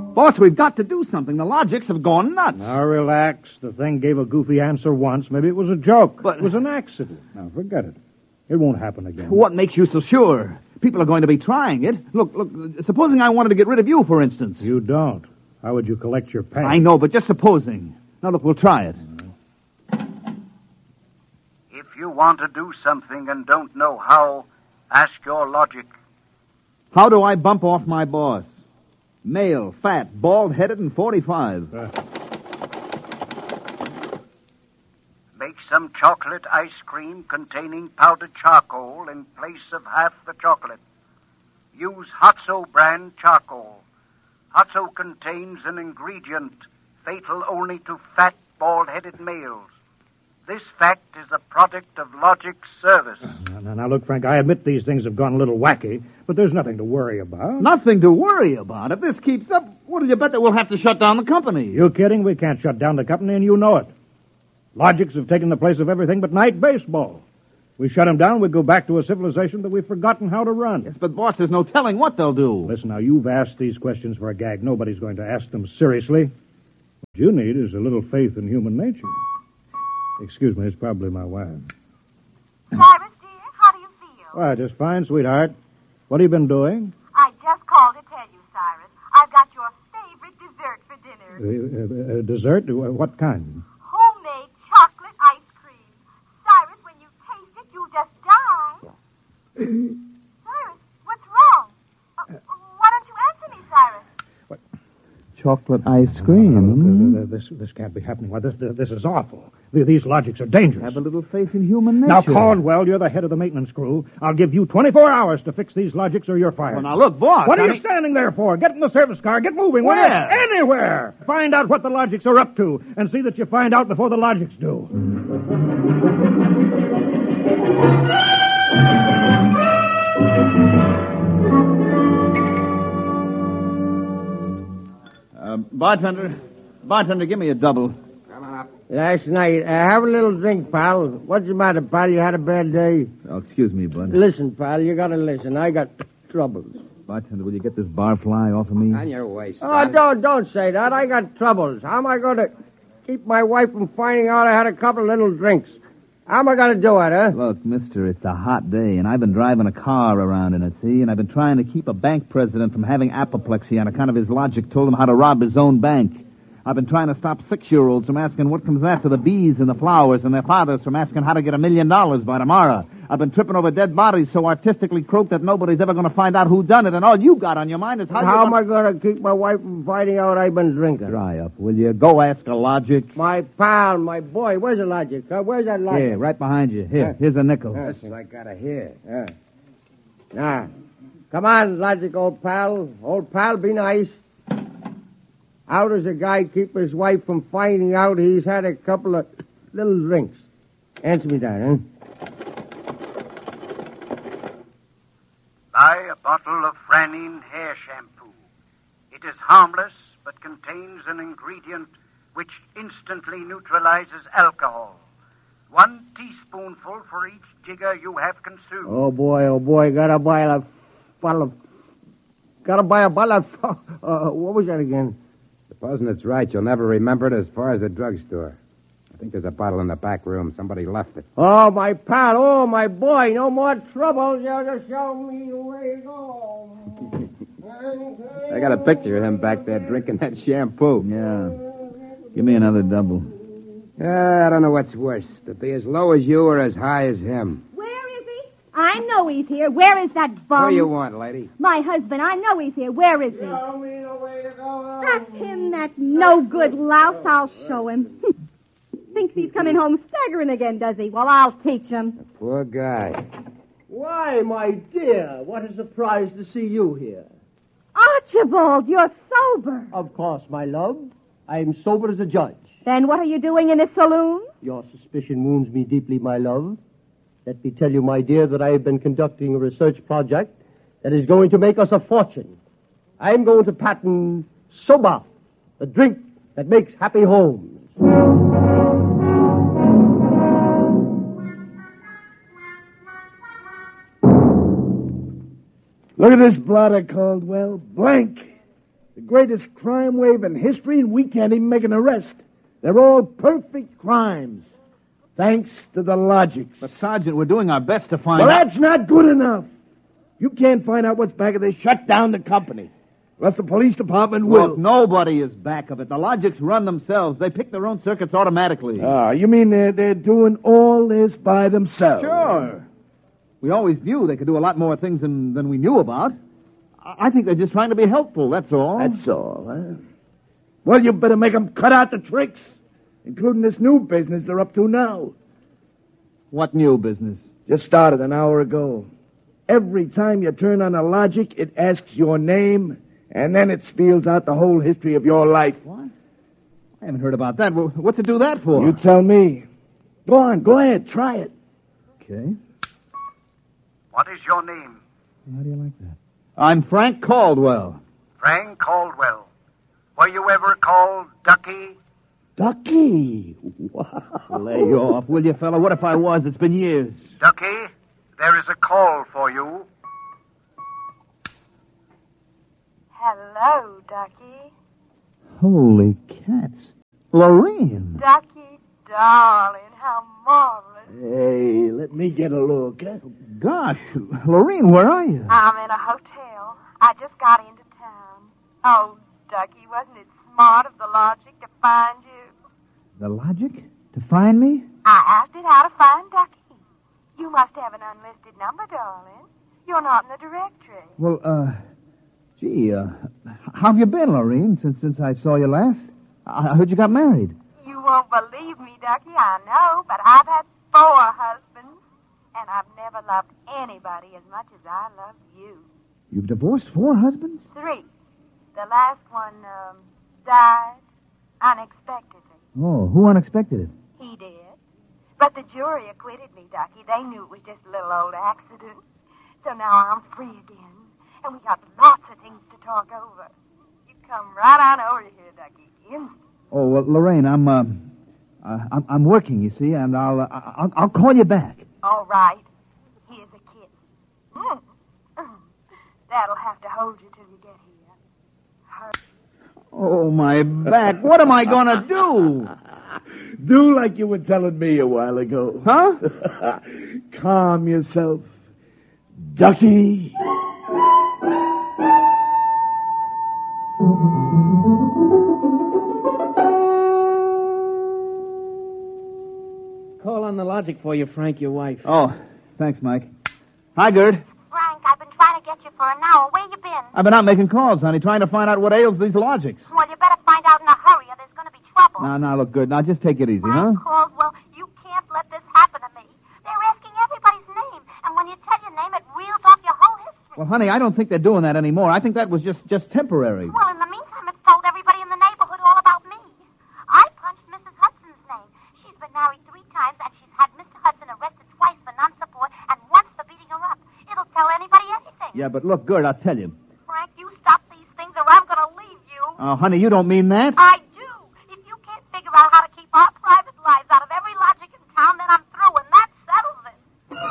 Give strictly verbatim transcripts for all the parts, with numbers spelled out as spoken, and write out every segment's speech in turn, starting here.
Boss, we've got to do something. The logics have gone nuts. Now, relax. The thing gave a goofy answer once. Maybe it was a joke. But it was an accident. Now, forget it. It won't happen again. What makes you so sure? People are going to be trying it. Look, look, supposing I wanted to get rid of you, for instance. You don't. How would you collect your pay? I know, but just supposing. Now, look, we'll try it. If you want to do something and don't know how, ask your logic. How do I bump off my boss? Male, fat, bald-headed, and forty-five. Uh, Make some chocolate ice cream containing powdered charcoal in place of half the chocolate. Use Hotso brand charcoal. Hotso contains an ingredient fatal only to fat, bald-headed males. This fact is a product of Logic's service. now, now, now, look, Frank, I admit these things have gone a little wacky, but there's nothing to worry about. Nothing to worry about. If this keeps up, what'll you bet that we'll have to shut down the company? You kidding? We can't shut down the company, and you know it. Logics have taken the place of everything but night baseball. We shut them down, we go back to a civilization that we've forgotten how to run. Yes, but, boss, there's no telling what they'll do. Listen, now, you've asked these questions for a gag. Nobody's going to ask them seriously. What you need is a little faith in human nature. Excuse me, it's probably my wife. Cyrus, dear, how do you feel? Why, just fine, sweetheart. What have you been doing? I just called to tell you, Cyrus. I've got your favorite dessert for dinner. Uh, uh, uh, dessert? Uh, What kind? Homemade chocolate ice cream. Cyrus, when you taste it, you'll just die. Cyrus, what's wrong? Uh, why don't you answer me, Cyrus? Chocolate ice cream. Now, look, uh, this, this can't be happening. Why, this, this is awful. These logics are dangerous. Have a little faith in human nature. Now, Caldwell, you're the head of the maintenance crew. I'll give you twenty-four hours to fix these logics or you're fired. Well, now, look, boss. What are I you mean- standing there for? Get in the service car. Get moving. will Where? you? Anywhere. Find out what the logics are up to and see that you find out before the logics do. Uh, bartender, bartender, give me a double. Come on up. Last night, uh, have a little drink, pal. What's the matter, pal? You had a bad day? Oh, excuse me, bud. Listen, pal, you gotta listen. I got troubles. Bartender, will you get this barfly off of me? On your way, son. Oh, don't, don't say that. I got troubles. How am I going to keep my wife from finding out I had a couple of little drinks? How am I going to do it, huh? Look, mister, it's a hot day, and I've been driving a car around in it, see? And I've been trying to keep a bank president from having apoplexy on account of his logic told him how to rob his own bank. I've been trying to stop six-year-olds from asking what comes after the bees and the flowers, and their fathers from asking how to get a million dollars by tomorrow. I've been tripping over dead bodies so artistically croaked that nobody's ever going to find out who done it, and all you got on your mind is how How am gonna... I going to keep my wife from finding out I've been drinking? Dry up, will you? Go ask a logic. My pal, my boy, where's the logic? Huh? Where's that logic? Here, right behind you. Here, Huh? here's a nickel. That's what I gotta hear. Yeah. Now, come on, logic, old pal. Old pal, be nice. How does a guy keep his wife from finding out he's had a couple of little drinks? Answer me that, huh? Buy a bottle of Franine hair shampoo. It is harmless, but contains an ingredient which instantly neutralizes alcohol. One teaspoonful for each jigger you have consumed. Oh, boy, oh, boy, gotta buy a bottle of... Gotta buy a bottle of... Uh, what was that again? Supposing it's right, you'll never remember it as far as the drugstore. I think there's a bottle in the back room. Somebody left it. Oh, my pal, oh, my boy, no more trouble. You'll just show me the way to go. I got a picture of him back there drinking that shampoo. Yeah. Give me another double. Uh, I don't know what's worse, to be as low as you or as high as him. Where is he? I know he's here. Where is that bum? What do you want, lady? My husband. I know he's here. Where is he? Show me the way to go. That's him, that no-good louse. I'll show him. Thinks he's coming home staggering again, does he? Well, I'll teach him. Poor guy. Why, my dear, what a surprise to see you here. Archibald, you're sober. Of course, my love. I'm sober as a judge. Then what are you doing in this saloon? Your suspicion wounds me deeply, my love. Let me tell you, my dear, that I have been conducting a research project that is going to make us a fortune. I'm going to patent Soba, the drink that makes happy homes. Look at this blotter, Caldwell. Blank. The greatest crime wave in history, and we can't even make an arrest. They're all perfect crimes. Thanks to the logics. But, Sergeant, we're doing our best to find Well, out... that's not good enough. You can't find out what's back of this. Shut down the company. Unless the police department will. Look, nobody is back of it. The Logics run themselves. They pick their own circuits automatically. Ah, you mean they're, they're doing all this by themselves? Sure. We always knew they could do a lot more things than, than we knew about. I I think they're just trying to be helpful, that's all. That's all, huh? Well, you better make them cut out the tricks, including this new business they're up to now. What new business? Just started an hour ago. Every time you turn on a Logic, it asks your name, and then it spells out the whole history of your life. What? I haven't heard about that. Well, what's it do that for? You tell me. Go on, go ahead, try it. Okay. What is your name? How do you like that? I'm Frank Caldwell. Frank Caldwell. Were you ever called Ducky? Ducky. Wow. Lay off, will you, fella? What if I was? It's been years. Ducky, there is a call for you. Hello, Ducky. Holy cats. Lorene. Ducky, darling, how marvelous. Hey, let me get a look. Huh? Gosh, Lorene, where are you? I'm in a hotel. I just got into town. Oh, Ducky, wasn't it smart of the Logic to find you? The Logic? To find me? I asked it how to find Ducky. You must have an unlisted number, darling. You're not in the directory. Well, uh, gee, uh, how have you been, Lorene, since since I saw you last? I, I heard you got married. You won't believe me, Ducky, I know, but I've had four husbands, and I've never loved anybody as much as I love you. You've divorced four husbands? Three. The last one, um, died unexpectedly. Oh, who unexpected it? He did. But the jury acquitted me, Ducky. They knew it was just a little old accident. So now I'm free again, and we got lots of things to talk over. You come right on over here, Ducky. Instant. Oh, well, Lorraine, I'm, uh, uh, I'm, I'm working, you see, and I'll, uh, I'll, I'll call you back. All right. Here's a kiss. Mm. That'll have to hold you till you get here. Hurry. Oh, my back. What am I going to do? Do like you were telling me a while ago. Huh? Calm yourself. Ducky. Call on the Logic for you, Frank, your wife. Oh, thanks, Mike. Hi, Gerd. Frank, I've been trying to get you for an hour. Where you been? I've been out making calls, honey, trying to find out what ails these Logics. Well, you better find out in a hurry or there's going to be trouble. Now, now, look, Gerd. Now, just take it easy, huh? Frank Caldwell, you can't let this happen to me. They're asking everybody's name, and when you tell your name, it reels off your whole history. Well, honey, I don't think they're doing that anymore. I think that was just, just temporary. Well, in the meantime, it's told everybody in the neighborhood all about me. I punched Missus Hudson's name. She's been married three times, and she's had Mister Hudson arrested twice for non-support and once for beating her up. It'll tell anybody anything. Yeah, but look, Gerd, I'll tell you. Frank, you stop these things or I'm going to leave you. Oh, honey, you don't mean that? I do. If you can't figure out how to keep our private lives out of every Logic in town, then I'm through, and that settles it.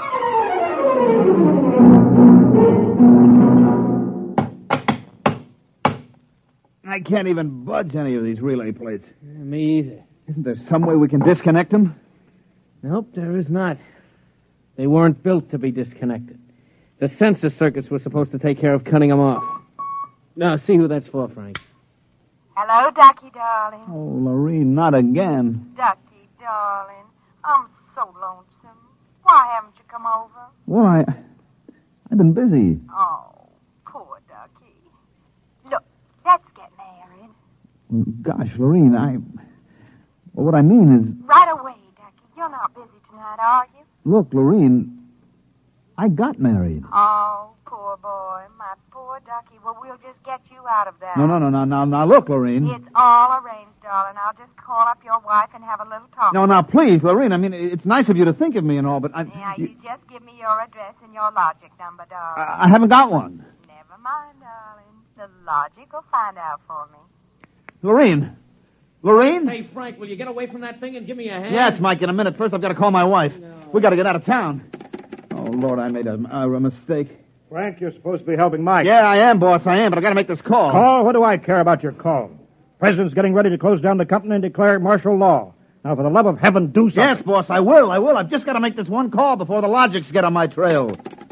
I can't even budge any of these relay plates. Yeah, me either. Isn't there some way we can disconnect them? Nope, there is not. They weren't built to be disconnected. The sensor circuits were supposed to take care of cutting them off. Now, see who that's for, Frank. Hello, Ducky, darling. Oh, Lorene, not again. Ducky, darling. I'm so lonesome. Why haven't you come over? Well, I... I've been busy. Oh, poor Ducky. Look, let's get married. Well, gosh, Lorene, I... Well, what I mean is... Right away, Ducky. You're not busy tonight, are you? Look, Lorene, I got married. Oh, poor boy. My poor Ducky. Well, we'll just get you out of that. No, no, no, no, now, now, look, Lorene. It's all arranged, darling. I'll just call up your wife and have a little talk. No, now, please, Lorene, I mean, it's nice of you to think of me and all, but I... Now, you, you just give me your address and your Logic number, darling. I, I haven't got one. Never mind, darling. The Logic will find out for me. Lorene. Lorene? Hey, Frank, will you get away from that thing and give me a hand? Yes, Mike, in a minute. First, I've got to call my wife. No. We got to get out of town. Oh, Lord, I made a, a mistake. Frank, you're supposed to be helping Mike. Yeah, I am, boss, I am, but I gotta make this call. Call? What do I care about your call? President's getting ready to close down the company and declare martial law. Now, for the love of heaven, do something. Yes, boss, I will, I will. I've just gotta make this one call before the Logics get on my trail.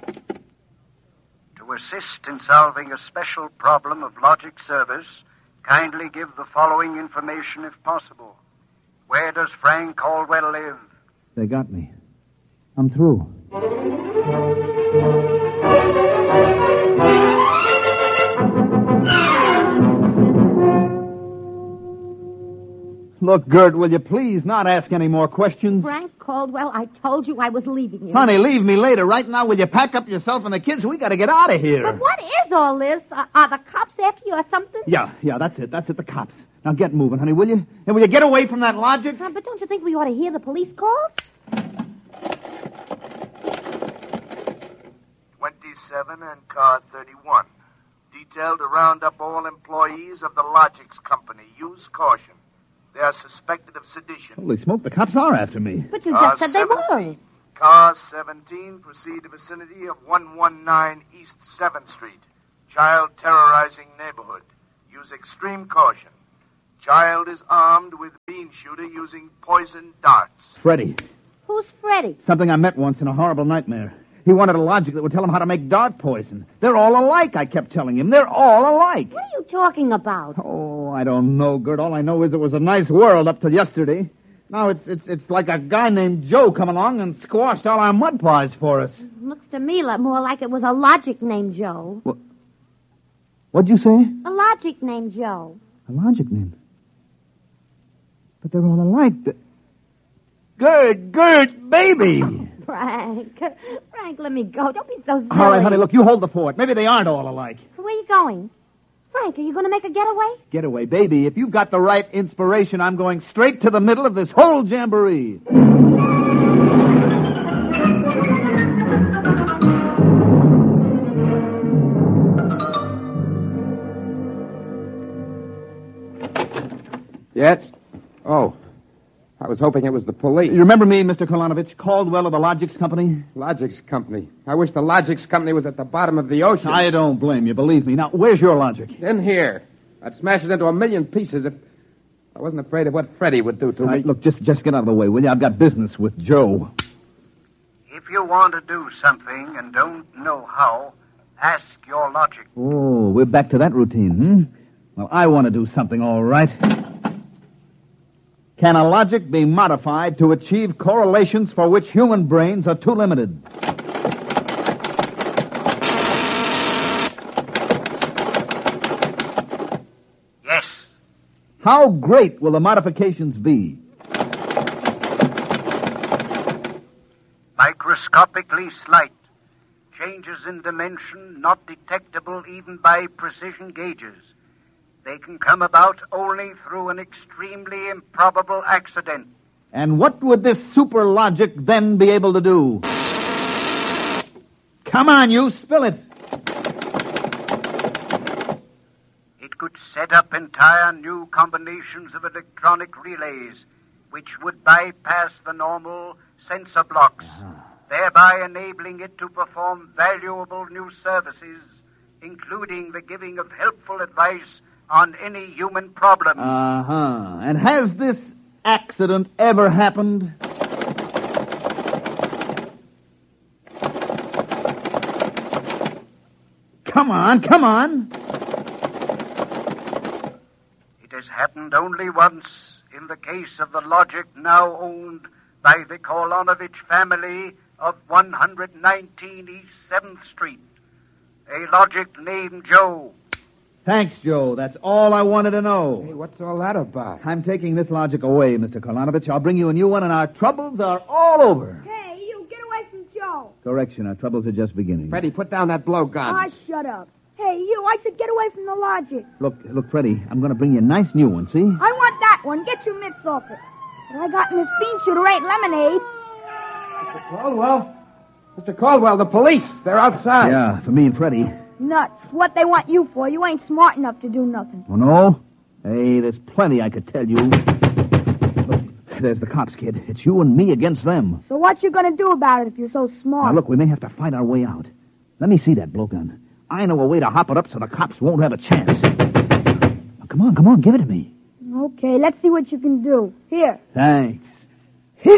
To assist in solving a special problem of Logic service, kindly give the following information if possible. Where does Frank Caldwell live? They got me. I'm through. Look, Gert, will you please not ask any more questions? Frank Caldwell, I told you I was leaving you. Honey, leave me later. Right now, will you pack up yourself and the kids? We gotta get out of here. But what is all this? Uh, are the cops after you or something? Yeah, yeah, that's it. That's it, the cops. Now get moving, honey, will you? And will you get away from that Logic? Uh, but don't you think we ought to hear the police calls? twenty-seven and car thirty-one. Detailed to round up all employees of the Logics Company. Use caution. They are suspected of sedition. Holy smoke, the cops are after me. But you Car just said they seventeen. were. Car seventeen, proceed to vicinity of one nineteen East seventh Street. Child terrorizing neighborhood. Use extreme caution. Child is armed with bean shooter using poison darts. Freddie. Who's Freddie? Something I met once in a horrible nightmare. He wanted a Logic that would tell him how to make dart poison. They're all alike, I kept telling him. They're all alike. What are you talking about? Oh, I don't know, Gert. All I know is it was a nice world up till yesterday. Now it's it's it's like a guy named Joe come along and squashed all our mud pies for us. Looks to me like more like it was a Logic named Joe. What? What'd you say? A Logic named Joe. A Logic name? But they're all alike. The... Gert, Gert, baby! Frank, Frank, let me go. Don't be so silly. All right, honey, look, you hold the fort. Maybe they aren't all alike. Where are you going? Frank, are you going to make a getaway? Getaway, baby. If you've got the right inspiration, I'm going straight to the middle of this whole jamboree. Yes? Oh. I was hoping it was the police. You remember me, Mister Kolonovich, Caldwell of the Logics Company? Logics Company. I wish the Logics Company was at the bottom of the ocean. I don't blame you, believe me. Now, where's your Logic? In here. I'd smash it into a million pieces if I wasn't afraid of what Freddie would do to All me. right, look, just, just get out of the way, will you? I've got business with Joe. If you want to do something and don't know how, ask your Logic. Oh, we're back to that routine, hmm? Well, I want to do something, all right. Can a Logic be modified to achieve correlations for which human brains are too limited? Yes. How great will the modifications be? Microscopically slight. Changes in dimension not detectable even by precision gauges. They can come about only through an extremely improbable accident. And what would this super Logic then be able to do? Come on, you, spill it. It could set up entire new combinations of electronic relays, which would bypass the normal sensor blocks, uh-huh. thereby enabling it to perform valuable new services, including the giving of helpful advice on any human problem. Uh-huh. And has this accident ever happened? Come on, come on. It has happened only once in the case of the Logic now owned by the Kolonovich family of one nineteen East seventh Street. A Logic named Joe. Thanks, Joe. That's all I wanted to know. Hey, what's all that about? I'm taking this Logic away, Mister Kolonovich. I'll bring you a new one, and our troubles are all over. Hey, you, get away from Joe. Correction, our troubles are just beginning. Freddie, put down that blowgun. Ah, shut up. Hey, you, I said get away from the Logic. Look, look, Freddie, I'm going to bring you a nice new one, see? I want that one. Get your mitts off it. What I got in this bean shooter ain't lemonade. Mister Caldwell? Mister Caldwell, the police. They're outside. Yeah, for me and Freddie. Nuts. What they want you for? You ain't smart enough to do nothing. Oh, no? Hey, there's plenty I could tell you. Look, there's the cops, kid. It's you and me against them. So what you gonna do about it if you're so smart? Now, look, we may have to fight our way out. Let me see that blowgun. I know a way to hop it up so the cops won't have a chance. Now, come on, come on, give it to me. Okay, let's see what you can do. Here. Thanks. Here!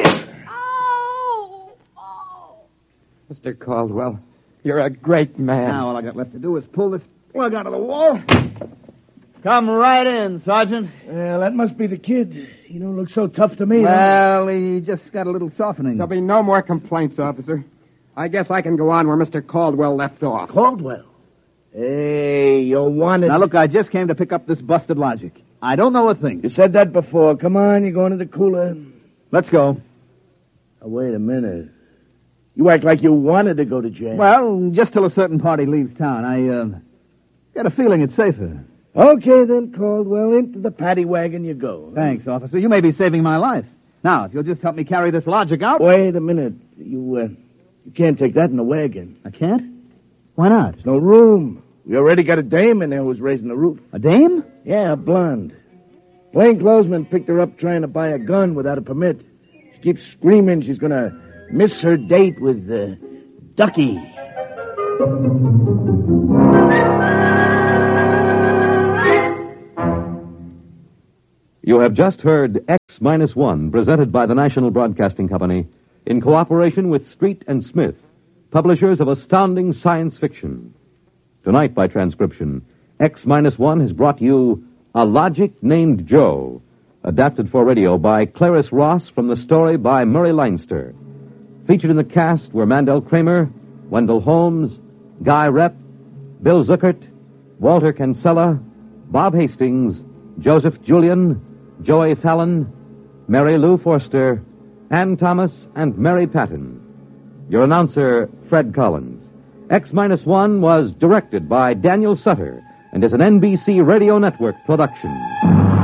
Mister Caldwell, you're a great man. Now all I got left to do is pull this plug out of the wall. Come right in, Sergeant. Well, that must be the kid. You don't look so tough to me. Well, he just got a little softening. There'll be no more complaints, officer. I guess I can go on where Mister Caldwell left off. Caldwell? Hey, you wanted... Now, look, I just came to pick up this busted logic. I don't know a thing. You said that before. Come on, you're going to the cooler. Let's go. Oh, wait a minute. You act like you wanted to go to jail. Well, just till a certain party leaves town. I, uh, got a feeling it's safer. Okay, then, Caldwell. Into the paddy wagon you go. Thanks, officer. You may be saving my life. Now, if you'll just help me carry this logic out... Wait a minute. You, uh, you can't take that in the wagon. I can't? Why not? There's no room. We already got a dame in there who's raising the roof. A dame? Yeah, a blonde. Plainclothesman picked her up trying to buy a gun without a permit. She keeps screaming she's going to miss her date with uh, Ducky. You have just heard X Minus One, presented by the National Broadcasting Company in cooperation with Street and Smith, publishers of astounding science fiction. Tonight, by transcription, X Minus One has brought you A Logic Named Joe, adapted for radio by Clarice Ross from the story by Murray Leinster. Featured in the cast were Mandel Kramer, Wendell Holmes, Guy Rep, Bill Zuckert, Walter Kinsella, Bob Hastings, Joseph Julian, Joey Fallon, Mary Lou Forster, Ann Thomas, and Mary Patton. Your announcer, Fred Collins. X Minus One was directed by Daniel Sutter and is an N B C Radio Network production.